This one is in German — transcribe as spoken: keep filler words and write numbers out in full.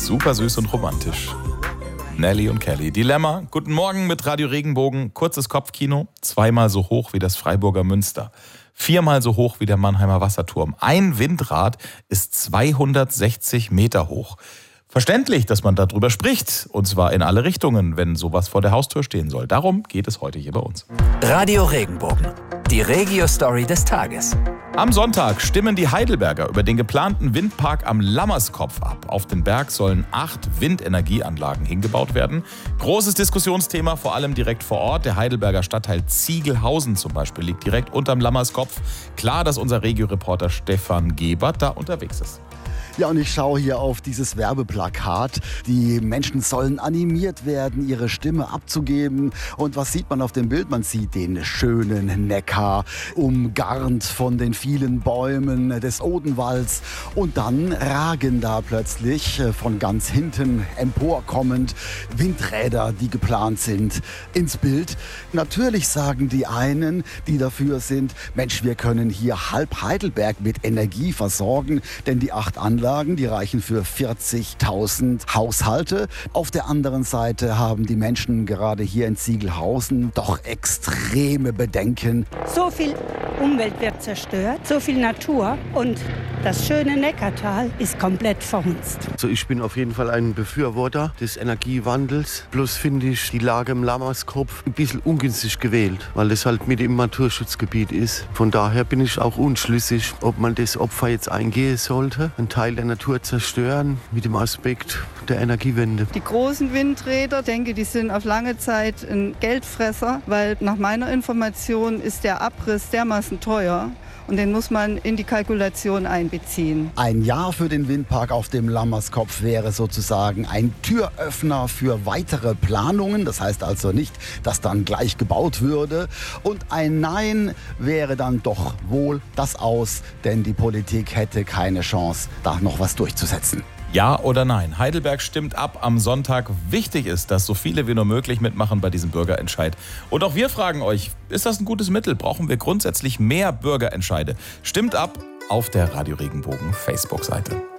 Super süß und romantisch. Nelly und Kelly. Dilemma. Guten Morgen mit Radio Regenbogen. Kurzes Kopfkino. Zweimal so hoch wie das Freiburger Münster. Viermal so hoch wie der Mannheimer Wasserturm. Ein Windrad ist zweihundertsechzig Meter hoch. Verständlich, dass man darüber spricht. Und zwar in alle Richtungen, wenn sowas vor der Haustür stehen soll. Darum geht es heute hier bei uns. Radio Regenbogen. Die Regio-Story des Tages. Am Sonntag stimmen die Heidelberger über den geplanten Windpark am Lammerskopf ab. Auf dem Berg sollen acht Windenergieanlagen hingebaut werden. Großes Diskussionsthema, vor allem direkt vor Ort. Der Heidelberger Stadtteil Ziegelhausen zum Beispiel liegt direkt unterm Lammerskopf. Klar, dass unser Regio-Reporter Stefan Gebert da unterwegs ist. Ja, und ich schaue hier auf dieses Werbeplakat. Die Menschen sollen animiert werden, ihre Stimme abzugeben. Und was sieht man auf dem Bild? Man sieht den schönen Neckar, umgarnt von den vielen Bäumen des Odenwalds. Und dann ragen da plötzlich von ganz hinten emporkommend Windräder, die geplant sind, ins Bild. Natürlich sagen die einen, die dafür sind, Mensch, wir können hier halb Heidelberg mit Energie versorgen, denn die acht Anlagen Die reichen für vierzigtausend Haushalte. Auf der anderen Seite haben die Menschen gerade hier in Ziegelhausen doch extreme Bedenken. So viel Umwelt wird zerstört, so viel Natur und das schöne Neckartal ist komplett verhunzt. Also ich bin auf jeden Fall ein Befürworter des Energiewandels. Bloß finde ich die Lage im Lammerskopf ein bisschen ungünstig gewählt, weil es halt mit im Naturschutzgebiet ist. Von daher bin ich auch unschlüssig, ob man das Opfer jetzt eingehen sollte, einen Teil der Natur zerstören mit dem Aspekt der Energiewende. Die großen Windräder, denke, die sind auf lange Zeit ein Geldfresser, weil nach meiner Information ist der Abriss dermaßen teuer. Und den muss man in die Kalkulation einbeziehen. Ein Ja für den Windpark auf dem Lammerskopf wäre sozusagen ein Türöffner für weitere Planungen. Das heißt also nicht, dass dann gleich gebaut würde. Und ein Nein wäre dann doch wohl das Aus, denn die Politik hätte keine Chance, da noch was durchzusetzen. Ja oder nein? Heidelberg stimmt ab am Sonntag. Wichtig ist, dass so viele wie nur möglich mitmachen bei diesem Bürgerentscheid. Und auch wir fragen euch, ist das ein gutes Mittel? Brauchen wir grundsätzlich mehr Bürgerentscheide? Stimmt ab auf der Radio Regenbogen Facebook-Seite.